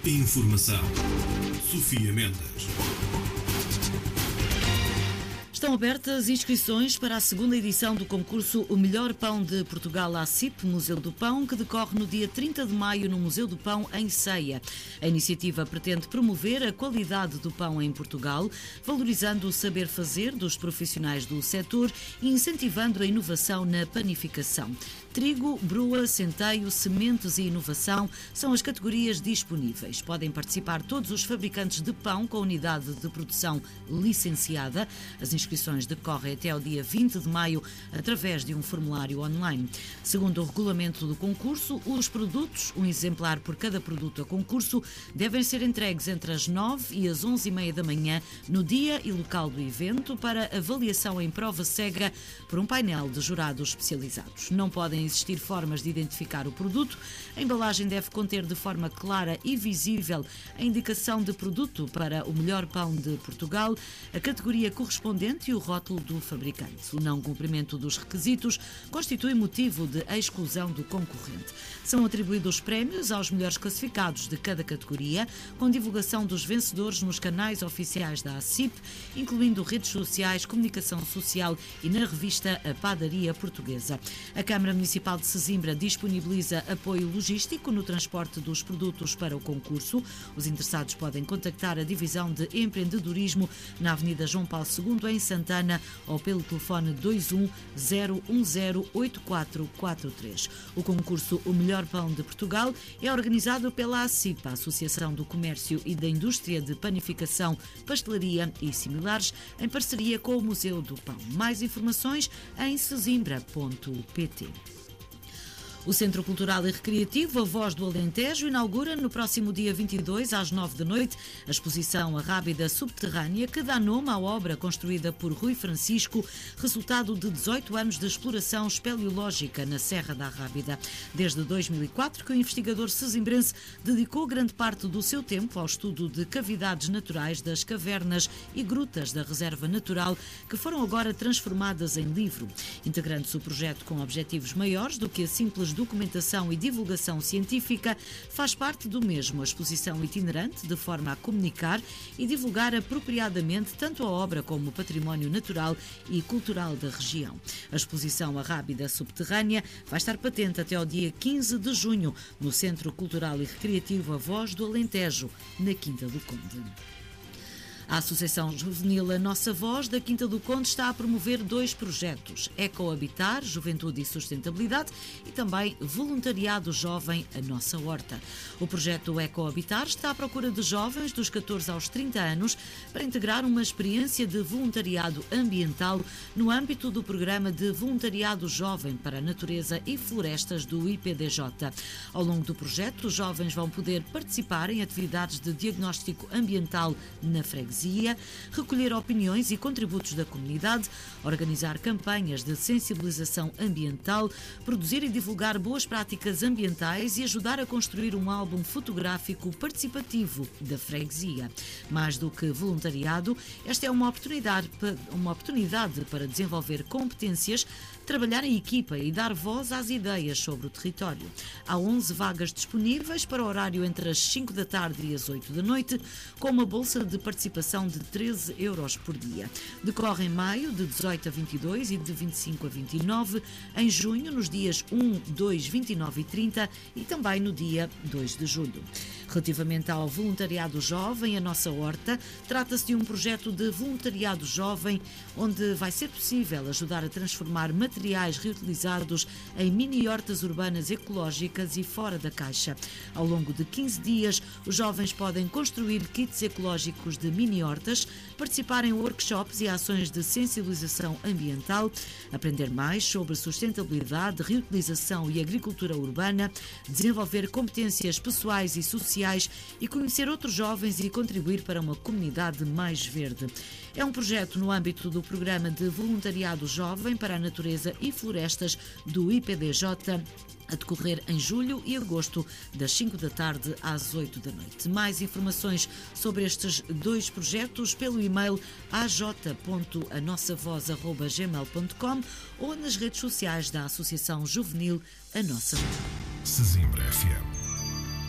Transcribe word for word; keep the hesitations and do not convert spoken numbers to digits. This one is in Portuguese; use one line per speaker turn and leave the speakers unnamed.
Informação. Sofia Mendes.
Estão abertas inscrições para a segunda edição do concurso O Melhor Pão de Portugal A C I P Museu do Pão, que decorre no dia trinta de maio no Museu do Pão, em Ceia. A iniciativa pretende promover a qualidade do pão em Portugal, valorizando o saber fazer dos profissionais do setor e incentivando a inovação na panificação. Trigo, brua, centeio, sementes e inovação são as categorias disponíveis. Podem participar todos os fabricantes de pão com unidade de produção licenciada. As inscrições decorrem até ao dia vinte de maio através de um formulário online. Segundo o regulamento do concurso, os produtos, um exemplar por cada produto a concurso, devem ser entregues entre as nove e as onze e meia da manhã no dia e local do evento para avaliação em prova cega por um painel de jurados especializados. Não podem existir formas de identificar o produto. A embalagem deve conter de forma clara e visível a indicação de produto para o melhor pão de Portugal, a categoria correspondente e o rótulo do fabricante. O não cumprimento dos requisitos constitui motivo de exclusão do concorrente. São atribuídos prémios aos melhores classificados de cada categoria, com divulgação dos vencedores nos canais oficiais da A C I P, incluindo redes sociais, comunicação social e na revista A Padaria Portuguesa. A Câmara Municipal de Sesimbra disponibiliza apoio logístico no transporte dos produtos para o concurso. Os interessados podem contactar a Divisão de Empreendedorismo na Avenida João Paulo segundo, em Santana, ou pelo telefone dois um zero um zero oito quatro quatro três. O concurso O Melhor Pão de Portugal é organizado pela A C I P, a Associação do Comércio e da Indústria de Panificação, Pastelaria e similares, em parceria com o Museu do Pão. Mais informações em sesimbra ponto pt. O Centro Cultural e Recreativo A Voz do Alentejo inaugura no próximo dia vinte e dois, às nove da noite, a exposição A Rábida Subterrânea, que dá nome à obra construída por Rui Francisco, resultado de dezoito anos de exploração espeleológica na Serra da Rábida. Desde dois mil e quatro que o investigador sesimbrense dedicou grande parte do seu tempo ao estudo de cavidades naturais das cavernas e grutas da Reserva Natural, que foram agora transformadas em livro. Integrando-se o projeto com objetivos maiores do que a simples documentação e divulgação científica, faz parte do mesmo a exposição itinerante, de forma a comunicar e divulgar apropriadamente tanto a obra como o património natural e cultural da região. A exposição A Rábida Subterrânea vai estar patente até ao dia quinze de junho no Centro Cultural e Recreativo A Voz do Alentejo, na Quinta do Conde. A Associação Juvenil A Nossa Voz da Quinta do Conde está a promover dois projetos: Ecohabitar, Juventude e Sustentabilidade, e também Voluntariado Jovem A Nossa Horta. O projeto Ecohabitar está à procura de jovens dos catorze aos trinta anos para integrar uma experiência de voluntariado ambiental no âmbito do programa de Voluntariado Jovem para a Natureza e Florestas do I P D J. Ao longo do projeto, os jovens vão poder participar em atividades de diagnóstico ambiental na freguesia, recolher opiniões e contributos da comunidade, organizar campanhas de sensibilização ambiental, produzir e divulgar boas práticas ambientais e ajudar a construir um álbum fotográfico participativo da freguesia. Mais do que voluntariado, esta é uma oportunidade, uma oportunidade para desenvolver competências, trabalhar em equipa e dar voz às ideias sobre o território. Há onze vagas disponíveis para o horário entre as cinco da tarde e as oito da noite, com uma bolsa de participação de treze euros por dia. Decorre em maio, de dezoito a vinte e dois e de vinte e cinco a vinte e nove, em junho, nos dias um, dois, vinte e nove e trinta e também no dia dois de julho. Relativamente ao voluntariado jovem, a Nossa Horta, trata-se de um projeto de voluntariado jovem onde vai ser possível ajudar a transformar materiais reutilizados em mini-hortas urbanas ecológicas e fora da caixa. Ao longo de quinze dias, os jovens podem construir kits ecológicos de mini-hortas, participar em workshops e ações de sensibilização ambiental, aprender mais sobre sustentabilidade, reutilização e agricultura urbana, desenvolver competências pessoais e sociais e conhecer outros jovens e contribuir para uma comunidade mais verde. É um projeto no âmbito do Programa de Voluntariado Jovem para a Natureza e Florestas do I P D J, a decorrer em julho e agosto, das cinco da tarde às oito da noite. Mais informações sobre estes dois projetos pelo e-mail a j ponto a nossa voz arroba gmail ponto com ou nas redes sociais da Associação Juvenil A Nossa Voz.
Sesimbra F M.